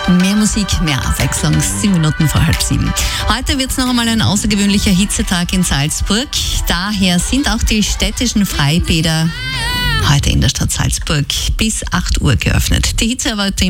Mehr Musik, mehr Abwechslung, 7 Minuten vor 6:30. Heute wird es noch einmal ein außergewöhnlicher Hitzetag in Salzburg. Daher sind auch die städtischen Freibäder heute in der Stadt Salzburg bis 8 Uhr geöffnet. Die Hitze erwartet